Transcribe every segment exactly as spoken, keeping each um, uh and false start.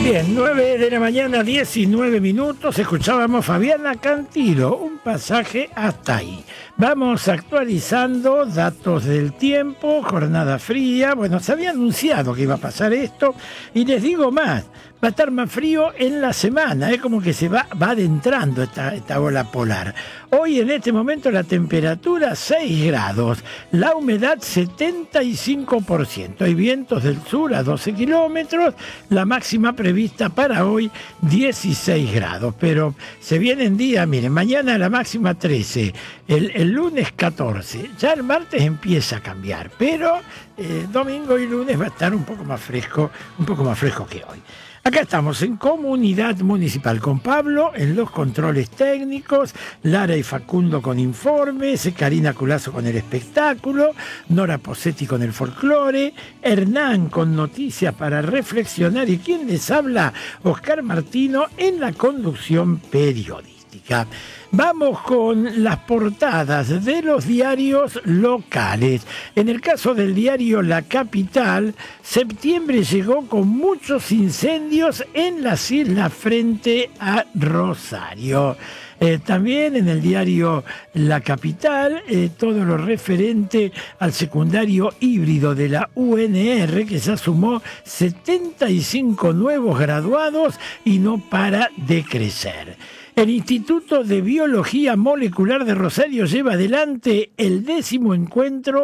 Bien, nueve de la mañana, diecinueve minutos, escuchábamos Fabiana Cantilo, un pasaje hasta ahí. Vamos actualizando datos del tiempo, jornada fría, bueno, se había anunciado que iba a pasar esto, y les digo más, va a estar más frío en la semana, es como que se va, va adentrando esta, esta ola polar. Hoy en este momento la temperatura seis grados, la humedad setenta y cinco por ciento, hay vientos del sur a doce kilómetros, la máxima prevista para hoy dieciséis grados, pero se vienen días, miren, mañana la máxima trece, el, el lunes catorce, ya el martes empieza a cambiar, pero eh, domingo y lunes va a estar un poco más fresco, un poco más fresco que hoy. Acá estamos en Comunidad Municipal con Pablo en los controles técnicos, Lara y Facundo con informes, Karina Culazo con el espectáculo, Nora Posetti con el folclore, Hernán con noticias para reflexionar y quien les habla, Oscar Martino en la conducción periodística. Vamos con las portadas de los diarios locales. En el caso del diario La Capital, septiembre llegó con muchos incendios en las islas frente a Rosario. Eh, también en el diario La Capital, eh, todo lo referente al secundario híbrido de la U N R, que ya sumó setenta y cinco nuevos graduados y no para de crecer. El Instituto de Biología Molecular de Rosario lleva adelante el décimo encuentro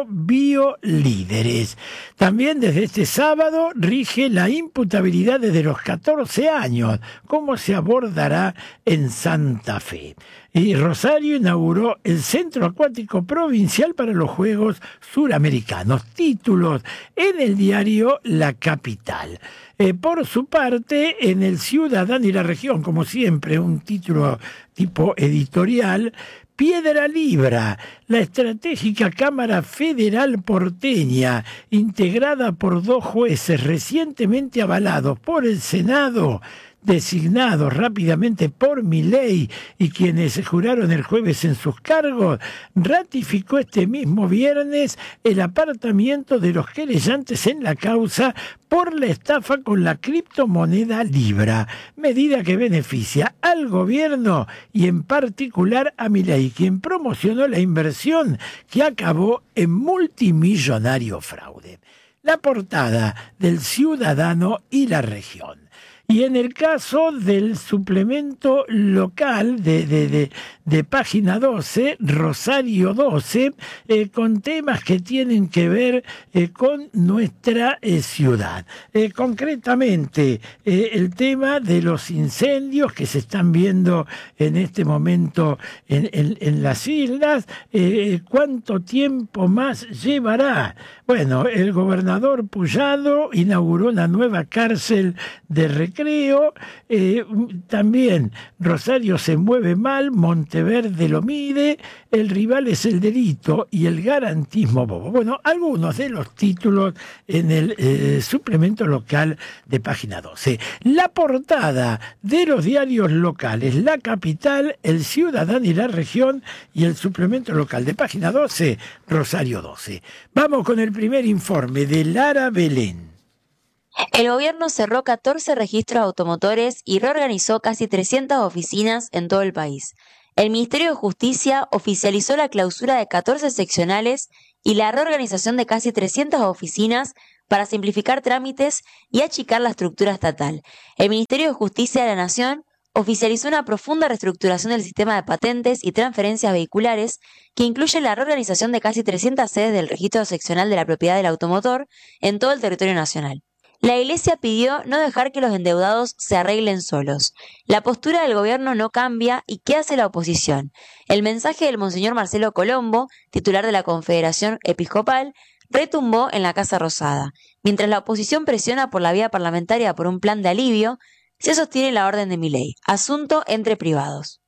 Biolíderes. También desde este sábado rige la imputabilidad desde los catorce años, como se abordará en Santa Fe. Y Rosario inauguró el Centro Acuático Provincial para los Juegos Suramericanos. Títulos en el diario La Capital. Eh, por su parte, en El Ciudadano y la Región, como siempre, un título tipo editorial, Piedra Libra, la estratégica Cámara Federal porteña, integrada por dos jueces recientemente avalados por el Senado, designados rápidamente por Milei y quienes juraron el jueves en sus cargos, ratificó este mismo viernes el apartamiento de los querellantes en la causa por la estafa con la criptomoneda Libra, medida que beneficia al gobierno y en particular a Milei, quien promocionó la inversión que acabó en multimillonario fraude. La portada del Ciudadano y la Región. Y en el caso del suplemento local de, de, de, de página doce, Rosario doce, eh, con temas que tienen que ver eh, con nuestra eh, ciudad. Eh, concretamente, eh, el tema de los incendios que se están viendo en este momento en, en, en las islas, eh, ¿cuánto tiempo más llevará? Bueno, el gobernador Puyado inauguró una nueva cárcel de recreo, eh, también Rosario se mueve mal, Monteverde lo mide, el rival es el delito y el garantismo bobo. Bueno, algunos de los títulos en el eh, suplemento local de página doce. La portada de los diarios locales, La Capital, El Ciudadano y la Región y el suplemento local de página doce, Rosario doce. Vamos con el primer informe de Lara Belén. El gobierno cerró catorce registros automotores y reorganizó casi trescientas oficinas en todo el país. El Ministerio de Justicia oficializó la clausura de catorce seccionales y la reorganización de casi trescientas oficinas para simplificar trámites y achicar la estructura estatal. El Ministerio de Justicia de la Nación oficializó una profunda reestructuración del sistema de patentes y transferencias vehiculares que incluye la reorganización de casi trescientas sedes del registro seccional de la propiedad del automotor en todo el territorio nacional. La Iglesia pidió no dejar que los endeudados se arreglen solos. La postura del gobierno no cambia y ¿qué hace la oposición? El mensaje del Monseñor Marcelo Colombo, titular de la Confederación Episcopal, retumbó en la Casa Rosada. Mientras la oposición presiona por la vía parlamentaria por un plan de alivio, se sostiene la orden de Milei, asunto entre privados.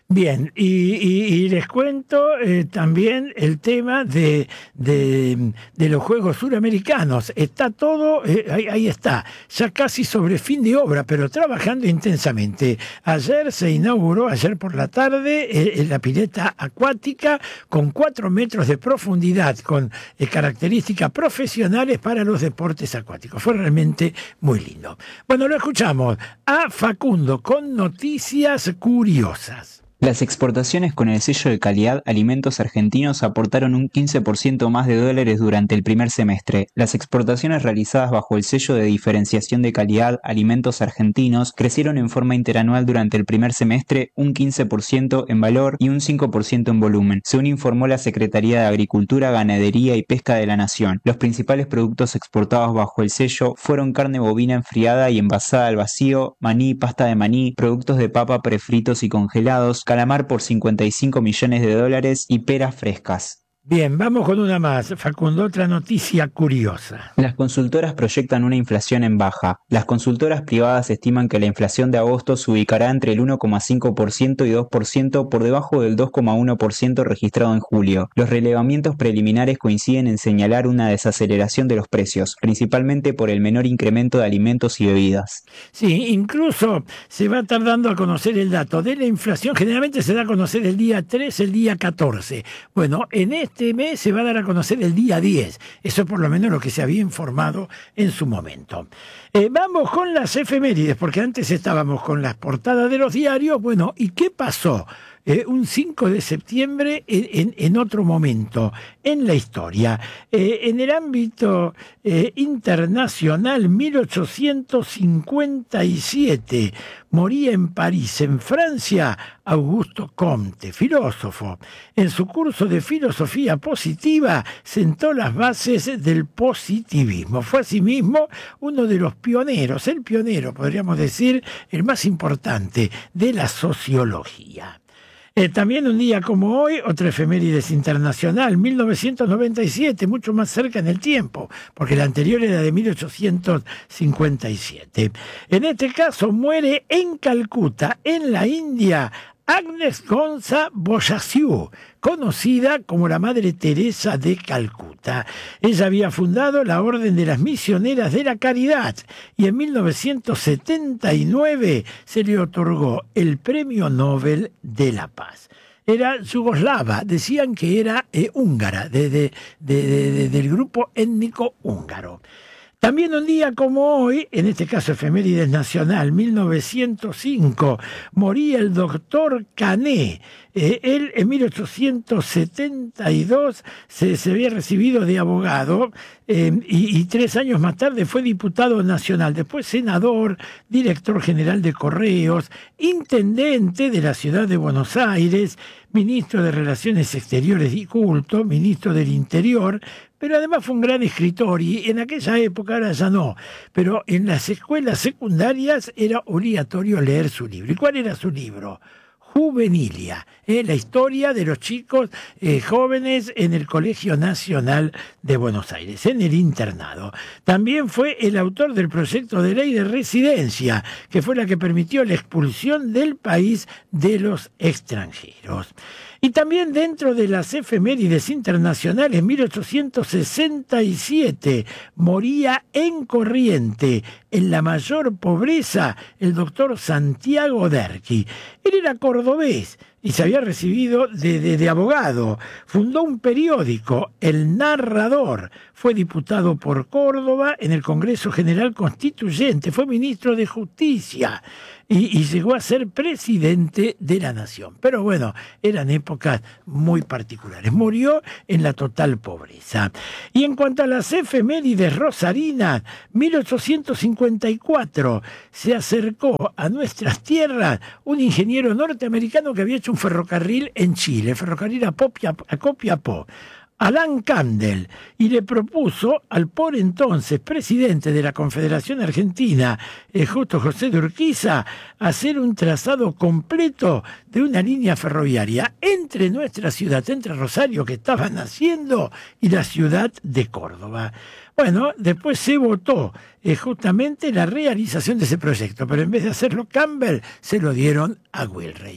Bien, y, y, y les cuento eh, también el tema de, de, de los Juegos Suramericanos. Está todo, eh, ahí, ahí está, ya casi sobre fin de obra, pero trabajando intensamente. Ayer se inauguró, ayer por la tarde, eh, la pileta acuática con cuatro metros de profundidad, con eh, características profesionales para los deportes acuáticos. Fue realmente muy lindo. Bueno, lo escuchamos a Facundo con noticias curiosas. Las exportaciones con el sello de calidad Alimentos Argentinos aportaron un quince por ciento más de dólares durante el primer semestre. Las exportaciones realizadas bajo el sello de diferenciación de calidad Alimentos Argentinos crecieron en forma interanual durante el primer semestre un quince por ciento en valor y un cinco por ciento en volumen, según informó la Secretaría de Agricultura, Ganadería y Pesca de la Nación. Los principales productos exportados bajo el sello fueron carne bovina enfriada y envasada al vacío, maní, pasta de maní, productos de papa prefritos y congelados, calamar por cincuenta y cinco millones de dólares y peras frescas. Bien, vamos con una más, Facundo, otra noticia curiosa. Las consultoras proyectan una inflación en baja. Las consultoras privadas estiman que la inflación de agosto se ubicará entre el uno coma cinco por ciento y dos por ciento por debajo del dos coma uno por ciento registrado en julio. Los relevamientos preliminares coinciden en señalar una desaceleración de los precios, principalmente por el menor incremento de alimentos y bebidas. Sí, incluso se va tardando a conocer el dato de la inflación. Generalmente se da a conocer el día tres, el día catorce. Bueno, en este Este mes se va a dar a conocer el día diez. Eso es por lo menos lo que se había informado en su momento. Eh, vamos con las efemérides, porque antes estábamos con las portadas de los diarios. Bueno, ¿y qué pasó? Eh, un cinco de septiembre en, en, en otro momento en la historia. Eh, en el ámbito eh, internacional, mil ochocientos cincuenta y siete, moría en París, en Francia, Augusto Comte, filósofo. En su curso de filosofía positiva sentó las bases del positivismo. Fue asimismo uno de los pioneros, el pionero, podríamos decir, el más importante de la sociología. Eh, también un día como hoy, otra efemérides internacional, mil novecientos noventa y siete, mucho más cerca en el tiempo, porque la anterior era de mil ochocientos cincuenta y siete. En este caso muere en Calcuta, en la India, Agnes Gonza Bojaciu, conocida como la Madre Teresa de Calcuta. Ella había fundado la Orden de las Misioneras de la Caridad y en mil novecientos setenta y nueve se le otorgó el Premio Nobel de la Paz. Era yugoslava, decían que era eh, húngara, de, de, de, de, de, del grupo étnico húngaro. También un día como hoy, en este caso efemérides nacional, mil novecientos cinco, moría el doctor Cané. Eh, él en mil ochocientos setenta y dos se, se había recibido de abogado eh, y, y tres años más tarde fue diputado nacional, después senador, director general de Correos, intendente de la ciudad de Buenos Aires, ministro de Relaciones Exteriores y Culto, ministro del Interior, pero además fue un gran escritor y en aquella época, ahora ya no, pero en las escuelas secundarias era obligatorio leer su libro. ¿Y cuál era su libro? Juvenilia, eh, la historia de los chicos eh, jóvenes en el Colegio Nacional de Buenos Aires, en el internado. También fue el autor del proyecto de ley de residencia, que fue la que permitió la expulsión del país de los extranjeros. Y también dentro de las efemérides internacionales, en mil ochocientos sesenta y siete moría en Corriente, en la mayor pobreza, el doctor Santiago Derqui. Él era cordobés y se había recibido de, de, de abogado. Fundó un periódico, El Narrador. Fue diputado por Córdoba en el Congreso General Constituyente. Fue ministro de Justicia y, y llegó a ser presidente de la Nación. Pero bueno, eran épocas muy particulares. Murió en la total pobreza. Y en cuanto a las efemérides rosarinas, mil ochocientos cincuenta y cuatro se acercó a nuestras tierras un ingeniero norteamericano que había hecho un ferrocarril en Chile, ferrocarril a Copiapó, Alan Candel, y le propuso al por entonces presidente de la Confederación Argentina, eh, Justo José de Urquiza, hacer un trazado completo de una línea ferroviaria entre nuestra ciudad, entre Rosario, que estaba naciendo, y la ciudad de Córdoba. Bueno, después se votó eh, justamente la realización de ese proyecto, pero en vez de hacerlo Campbell, se lo dieron a Wilrace.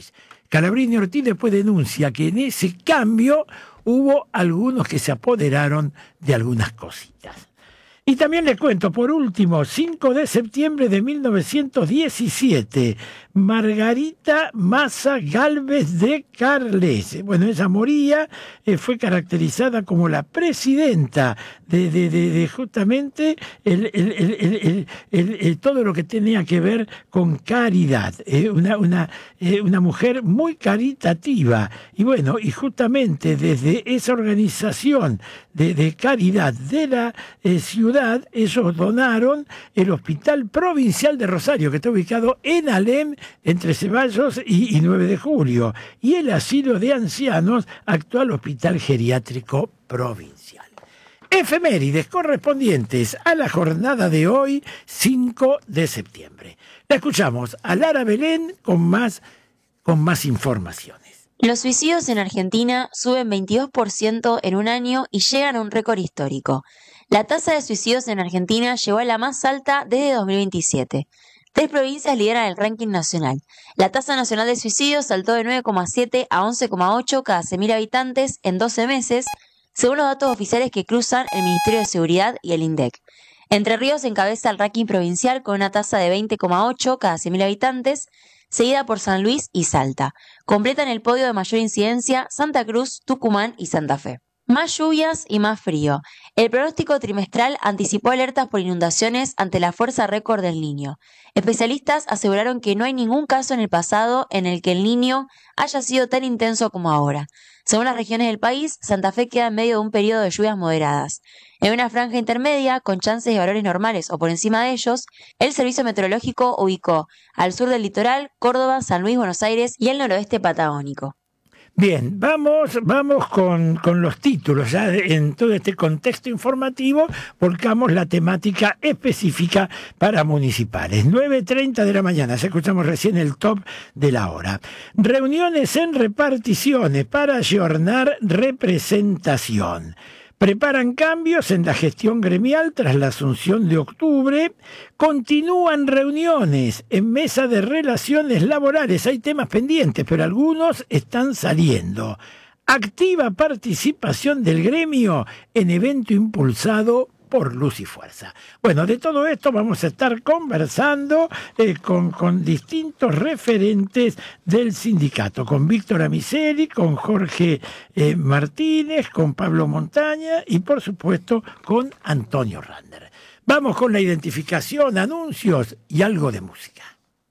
Calabrini Ortiz después denuncia que en ese cambio hubo algunos que se apoderaron de algunas cositas. Y también le cuento, por último, cinco de septiembre de mil novecientos diecisiete, Margarita Massa Gálvez de Carles. Bueno, ella moría, eh, fue caracterizada como la presidenta de, de, de, de justamente el, el, el, el, el, el, todo lo que tenía que ver con caridad. Eh, una, una, eh, una mujer muy caritativa. Y bueno, y justamente desde esa organización de, de caridad de la eh, ciudad, ellos donaron el Hospital Provincial de Rosario, que está ubicado en Alem, entre Ceballos y, y nueve de julio, y el asilo de ancianos, actual Hospital Geriátrico Provincial. Efemérides correspondientes a la jornada de hoy, cinco de septiembre. La escuchamos a Lara Belén con más, con más informaciones. Los suicidios en Argentina suben veintidós por ciento en un año y llegan a un récord histórico. La tasa de suicidios en Argentina llegó a la más alta desde dos mil veintisiete. Tres provincias lideran el ranking nacional. La tasa nacional de suicidios saltó de nueve coma siete a once coma ocho cada cien mil habitantes en doce meses, según los datos oficiales que cruzan el Ministerio de Seguridad y el INDEC. Entre Ríos encabeza el ranking provincial con una tasa de veinte coma ocho cada cien mil habitantes, seguida por San Luis y Salta. Completan el podio de mayor incidencia Santa Cruz, Tucumán y Santa Fe. Más lluvias y más frío. El pronóstico trimestral anticipó alertas por inundaciones ante la fuerza récord del Niño. Especialistas aseguraron que no hay ningún caso en el pasado en el que el Niño haya sido tan intenso como ahora. Según las regiones del país, Santa Fe queda en medio de un periodo de lluvias moderadas. En una franja intermedia, con chances de valores normales o por encima de ellos, el Servicio Meteorológico ubicó al sur del litoral, Córdoba, San Luis, Buenos Aires y el noroeste patagónico. Bien, vamos, vamos con, con los títulos. Ya en todo este contexto informativo volcamos la temática específica para municipales. nueve treinta de la mañana, ya escuchamos recién el top de la hora. Reuniones en reparticiones para ayornar representación. Preparan cambios en la gestión gremial tras la asunción de octubre. Continúan reuniones en mesa de relaciones laborales. Hay temas pendientes, pero algunos están saliendo. Activa participación del gremio en evento impulsado por Luz y Fuerza. Bueno, de todo esto vamos a estar conversando eh, con, con distintos referentes del sindicato, con Víctor Amiseri, con Jorge eh, Martínez, con Pablo Montaña y por supuesto con Antonio Rander. Vamos con la identificación, anuncios y algo de música.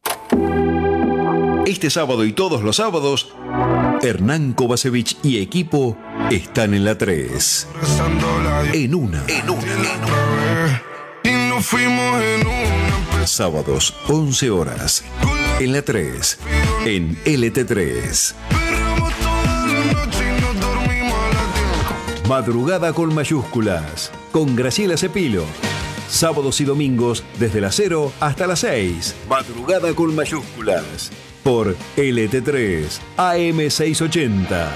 Este sábado y todos los sábados, Hernán Kovacevic y equipo están en la tres. En una. En una. En una. Sábados, once horas. En la tres. En L T tres. Madrugada con mayúsculas. Con Graciela Cepilo. Sábados y domingos desde las cero hasta las seis. Madrugada con mayúsculas. Por L T tres, A M seiscientos ochenta.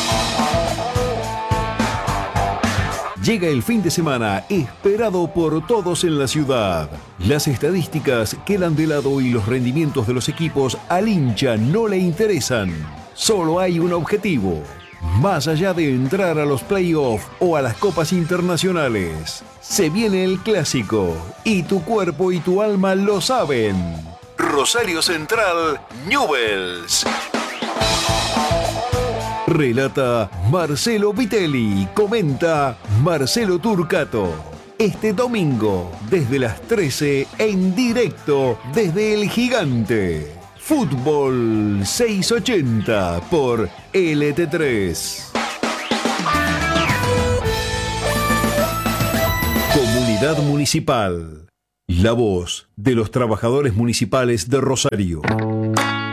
Llega el fin de semana esperado por todos en la ciudad. Las estadísticas quedan de lado y los rendimientos de los equipos al hincha no le interesan. Solo hay un objetivo. Más allá de entrar a los playoffs o a las copas internacionales. Se viene el clásico y tu cuerpo y tu alma lo saben. Rosario Central, Newell's. Relata Marcelo Vitelli, comenta Marcelo Turcato. Este domingo, desde las trece, en directo desde El Gigante. Fútbol seiscientos ochenta por L T tres. Comunidad Municipal. La voz de los trabajadores municipales de Rosario.